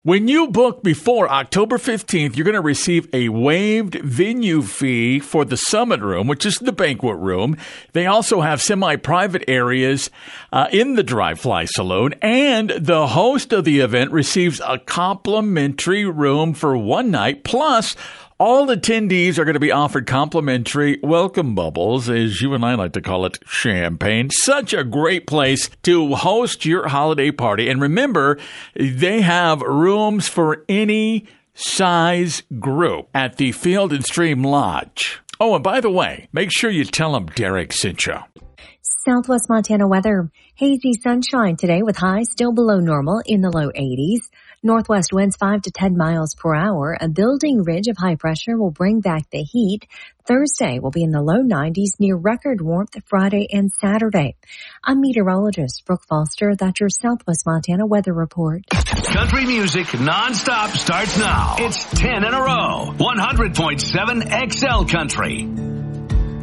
When you book before October 15th, you're going to receive a waived venue fee for the Summit Room, which is the banquet room. They also have semi-private areas in the Dry Fly Saloon, and the host of the event receives a complimentary room for one night, plus all attendees are going to be offered complimentary welcome bubbles, as you and I like to call it, champagne. Such a great place to host your holiday party. And remember, they have rooms for any size group at the Field and Stream Lodge. Oh, and by the way, make sure you tell them Derek sent you. Southwest Montana weather. Hazy sunshine today with highs still below normal in the low 80s. Northwest winds 5 to 10 miles per hour. A building ridge of high pressure will bring back the heat. Thursday will be in the low 90s near record warmth Friday and Saturday. I'm meteorologist Brooke Foster. That's your Southwest Montana weather report. Country music nonstop starts now. It's 10 in a row. 100.7 XL Country.